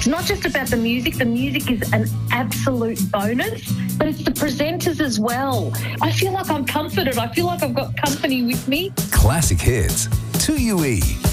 not just about the music is an absolute bonus, but it's the presenters as well. I feel like I'm comforted. I feel like I've got company with me. Classic Hits, 2UE.